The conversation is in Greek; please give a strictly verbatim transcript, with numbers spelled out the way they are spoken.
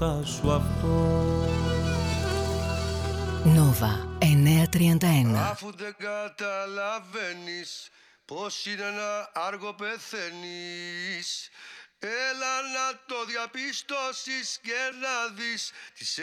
σου αυτό. Νόβα εννιακόσια τριάντα ένα. Αφού δεν καταλαβαίνεις πως είναι ένα άργο πεθαίνεις, έλα να το διαπιστώσεις και να δεις τις